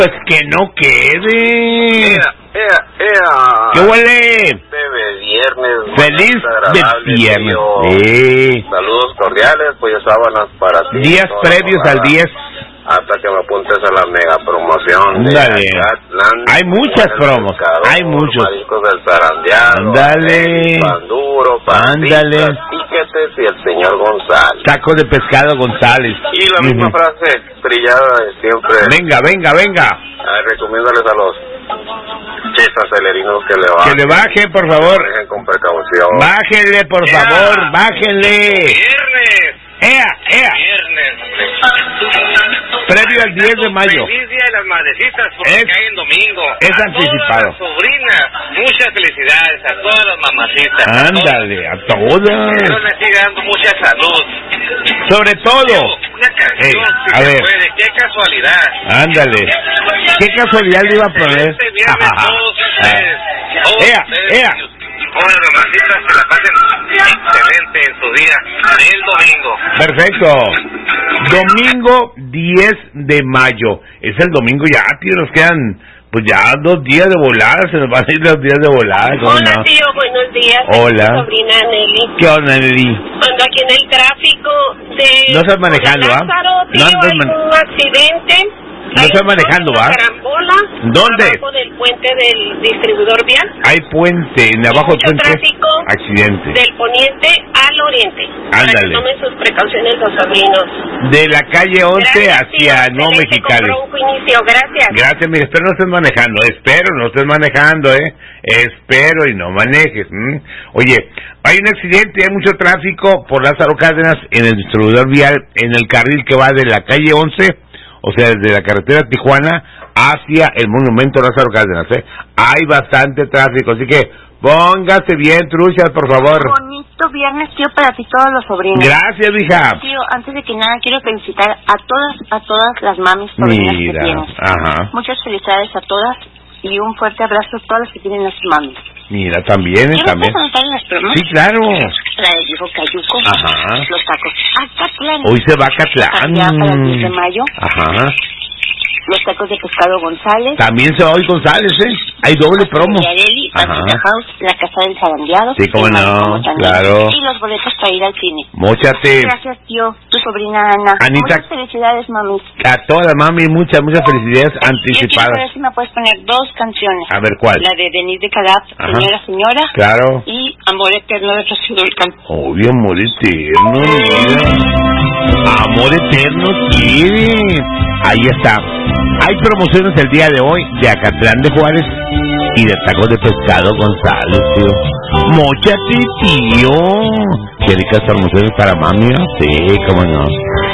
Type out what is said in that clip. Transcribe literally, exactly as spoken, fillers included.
Pues que no quede. Ea, ea, ea. ¿Qué huele? Bebe viernes. Feliz de viernes. Sí. Saludos cordiales, pues sábanas para ti. Días previos al diez. Hasta que me apuntes a la mega promoción. Dale. Hay muchas promos. Pescador, hay muchos. Mariscos del zarandeado. Ándale. Pan duro, Ándale. Piquetes y el señor González. Tacos de pescado González. Y la misma uh-huh. frase trillada de siempre. Venga, venga, venga. A ver, recomiéndales a los acelerinos que le bajen. Que le bajen, por favor. Que bajen con precaución. Bájenle, por ¡Ea! favor, bájenle. Viernes. ¡Ea, ea! Viernes. Previo al diez de mayo. Feliz día de las madrecitas porque es, cae en domingo. Es a anticipado. Todas las sobrinas, muchas felicidades a todas las mamacitas. Ándale, a todas. Que Dios les siga dando mucha salud. Sobre todo. Una canción, hey, si a se ver. puede, qué casualidad. Ándale. Qué casualidad le iba a poner. Este viernes todos ustedes. Todos ea, ustedes. ea. Todas las mamacitas que la pasen excelente en su día el domingo. Perfecto. Domingo diez de mayo. Es el domingo ya, tío. Nos quedan pues ya dos días de volada. Se nos van a ir los días de volada. Hola, no? tío. Buenos días. Hola. Mi sobrina Nelly. ¿Qué onda, Nelly? Ando aquí en el tráfico de... No estás manejando, ¿ah? Lázaro, tío, No andas hay man... un accidente. No estás manejando, ¿va? ¿Dónde? Abajo del puente del distribuidor vial. Hay puente, en abajo del puente. Tráfico. Accidente. Del poniente al oriente. Ándale. Para que tomen sus precauciones los sobrinos. De la calle once Gracias, hacia tío. No Mexicali. Un inicio. Gracias. Gracias, mire, espero no estés manejando. Espero no estés manejando, ¿eh? Espero y no manejes. ¿m? Oye, hay un accidente, hay mucho tráfico por Lázaro Cárdenas en el distribuidor vial, en el carril que va de la calle once, o sea, desde la carretera Tijuana hacia el monumento Lázaro Cárdenas, ¿eh? Hay bastante tráfico, así que póngase bien, truchas, por favor. Bonito viernes, tío, para ti todos los sobrinos. Gracias, hija. Tío, antes de que nada, quiero felicitar a todas, a todas las mamis sobrinas Mira, que tienes. ajá. Muchas felicidades a todas y un fuerte abrazo a todas las que tienen las mamis. Mira, también, ¿Qué también. me puedes las promos? Sí, claro. La de Diego Cayuco. Ajá. Los tacos. Acatlán. Hoy se va a Catlán. Ya para el diez de mayo. Ajá. Los tacos de pescado González. También se va hoy González, ¿eh? Hay doble promo. Yareli, Paquita House, la casa del zarandeado. Sí, cómo no, claro. Y los boletos para ir al cine. Móchate. Gracias, tío. Tu sobrina Ana. Anita. Muchas felicidades, mami. A todas, mami, muchas, muchas felicidades anticipadas. Yo quiero ver si me puedes poner dos canciones. A ver, ¿cuál? La de Denise de Calaf, Ajá. Señora, Señora. Claro. Y Amor Eterno de Rocío Dúrcal. Obvio, amor eterno, mira. Amor eterno quiere. Ahí está. Hay promociones el día de hoy de Acatlán de Juárez y de tacos de pescado González, tío. Móchate, tío. Qué ricas promociones para mami, ¿no? Sí, cómo no.